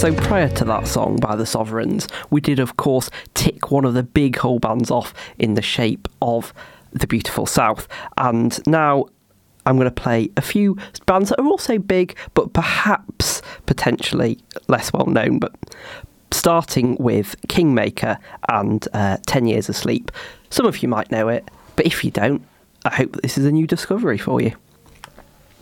So prior to that song by the Sovereigns, we did of course tick one of the big whole bands off in the shape of The Beautiful South. And now I'm going to play a few bands that are also big, but perhaps potentially less well known, but starting with Kingmaker and 10 Years Asleep. Some of you might know it, but if you don't, I hope that this is a new discovery for you.